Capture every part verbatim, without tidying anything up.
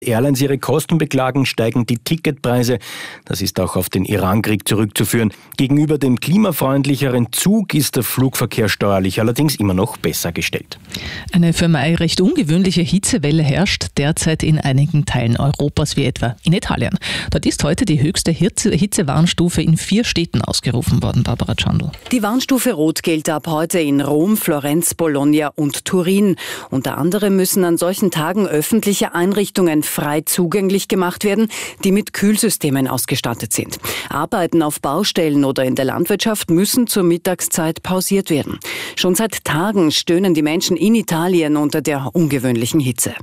Airlines ihre Kosten beklagen, steigen die Ticketpreise. Das ist auch auf den Irankrieg zurückzuführen. Gegenüber dem klimafreundlicheren Zug ist der Flugverkehr steuerlich allerdings immer noch besser gestellt. Eine für Mai recht ungewöhnliche Hitzewelle herrscht derzeit in einigen Teilen Europas, wie etwa in Italien. Dort ist heute die höchste Hitze- Hitzewarnstufe in vier Städten ausgerufen worden, Barbara Tschandl. Die Warnstufe Rot gilt ab heute in Rom, Florenz, Bologna und Turin. Unter anderem müssen an solchen Tagen öffentliche Einrichtungen frei zugänglich gemacht werden, die mit Kühlsystemen ausgestattet sind. Arbeiten auf Baustellen oder in der Landwirtschaft müssen zur Mittagszeit pausiert werden. Schon seit Tagen stöhnen die Menschen in Italien unter der ungewöhnlichen Hitze.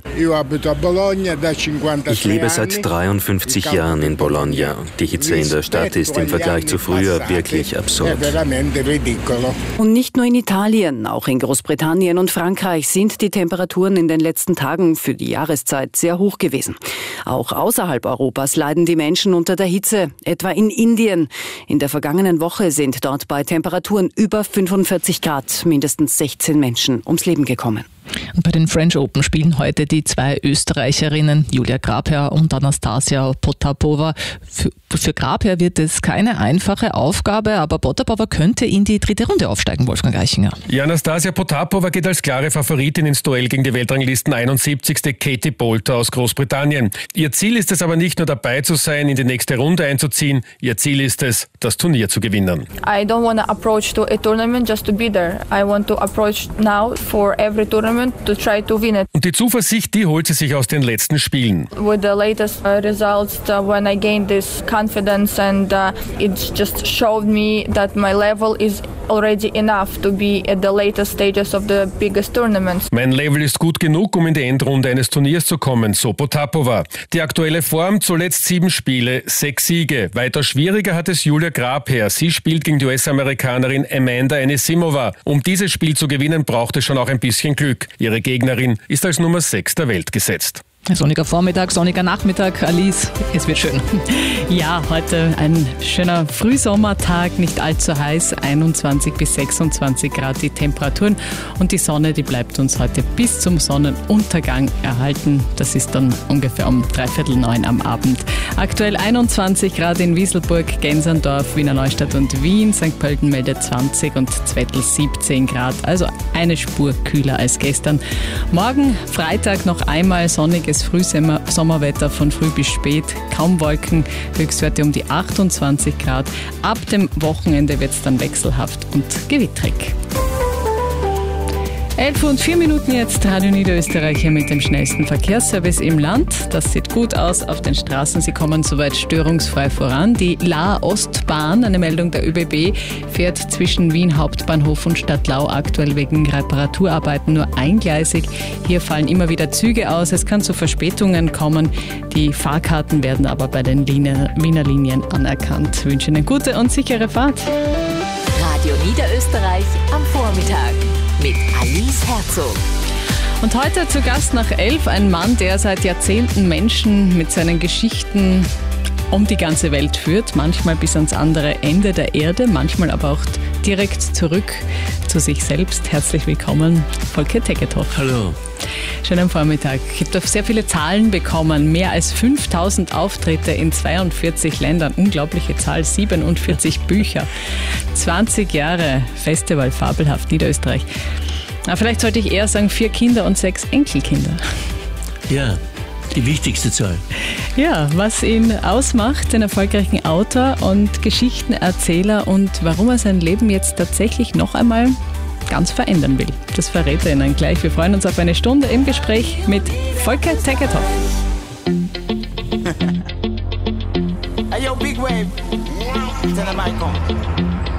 Ich lebe seit dreiundfünfzig Jahren in Bologna. Die Hitze in der Stadt ist im Vergleich zu früher wirklich absurd. Und nicht nur in Italien, auch in Großbritannien und Frankreich sind die Temperaturen in den letzten Tagen für die Jahreszeit sehr hoch gewesen. Auch außerhalb Europas leiden die Menschen unter der Hitze, etwa in Indien. In der vergangenen Woche sind dort bei Temperaturen über fünfundvierzig Grad mindestens sechzehn Menschen ums Leben gekommen. Und bei den French Open spielen heute die zwei Österreicherinnen Julia Grabherr und Anastasia Potapova. Für, für Grabherr wird es keine einfache Aufgabe, aber Potapova könnte in die dritte Runde aufsteigen, Wolfgang Reichinger. Ja, Anastasia Potapova geht als klare Favoritin ins Duell gegen die Weltranglisten einundsiebzigste Katie Boulter aus Großbritannien. Ihr Ziel ist es aber nicht nur dabei zu sein, in die nächste Runde einzuziehen. Ihr Ziel ist es, das Turnier zu gewinnen. I don't want to approach to a tournament just to be there. I want to approach now for every tournament to try to win it. Und die Zuversicht, die holt sie sich aus den letzten Spielen. With the latest uh, results, uh, when I gained this confidence and uh, it just showed me that my level is already enough to be at the latest stages of the biggest tournaments. Mein Level ist gut genug, um in die Endrunde eines Turniers zu kommen, so Potapova. Die aktuelle Form, zuletzt sieben Spiele, sechs Siege. Weiter schwieriger hat es Julia Grabherr. Sie spielt gegen die U S-Amerikanerin Amanda Anisimova. Um dieses Spiel zu gewinnen, braucht es schon auch ein bisschen Glück. Ihre Gegnerin ist als Nummer sechs der Welt gesetzt. Sonniger Vormittag, sonniger Nachmittag, Alice, es wird schön. Ja, heute ein schöner Frühsommertag, nicht allzu heiß, einundzwanzig bis sechsundzwanzig Grad die Temperaturen und die Sonne, die bleibt uns heute bis zum Sonnenuntergang erhalten. Das ist dann ungefähr um dreiviertel neun am Abend. Aktuell einundzwanzig Grad in Wieselburg, Genserndorf, Wiener Neustadt und Wien, Sankt Pölten meldet zwanzig und Zwettl siebzehn Grad, also eine Spur kühler als gestern. Morgen Freitag noch einmal sonniges Frühsommerwetter von früh bis spät, kaum Wolken, Höchstwerte um die achtundzwanzig Grad. Ab dem Wochenende wird es dann wechselhaft und gewitterig. elf und vier Minuten jetzt, Radio Niederösterreich hier mit dem schnellsten Verkehrsservice im Land. Das sieht gut aus auf den Straßen. Sie kommen soweit störungsfrei voran. Die Lahr-Ostbahn, eine Meldung der ÖBB, fährt zwischen Wien Hauptbahnhof und Stadtlau aktuell wegen Reparaturarbeiten nur eingleisig. Hier fallen immer wieder Züge aus. Es kann zu Verspätungen kommen. Die Fahrkarten werden aber bei den Wiener Linien anerkannt. Ich wünsche Ihnen gute und sichere Fahrt. Radio Niederösterreich am Vormittag mit Alice Herzog. Und heute zu Gast nach elf ein Mann, der seit Jahrzehnten Menschen mit seinen Geschichten um die ganze Welt führt, manchmal bis ans andere Ende der Erde, manchmal aber auch direkt zurück zu sich selbst. Herzlich willkommen, Volker Tegethoff. Hallo. Schönen Vormittag. Ich habe sehr viele Zahlen bekommen. Mehr als fünftausend Auftritte in zweiundvierzig Ländern. Unglaubliche Zahl. siebenundvierzig Bücher. zwanzig Jahre Festival Fabelhaft Niederösterreich. Aber vielleicht sollte ich eher sagen, vier Kinder und sechs Enkelkinder. Ja, die wichtigste Zahl. Ja, was ihn ausmacht, den erfolgreichen Autor und Geschichtenerzähler und warum er sein Leben jetzt tatsächlich noch einmal ganz verändern will. Das verrät er Ihnen gleich. Wir freuen uns auf eine Stunde im Gespräch mit Volker Tegethoff. Hey yo, Big Wave. Tell them I come.